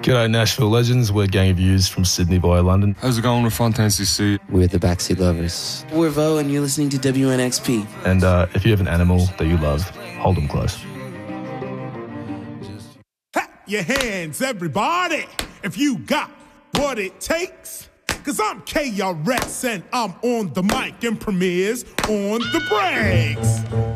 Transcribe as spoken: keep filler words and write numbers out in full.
G'day Nashville legends, we're Gang of Youths from Sydney via London. How's it going with Fontaine-C C? We're the Backseat Lovers. We're Vo and you're listening to W N X P. And uh, if you have an animal that you love, hold them close. Clap your hands, everybody, if you got what it takes. Cause I'm K R S and I'm on the mic and Premier's on the breaks.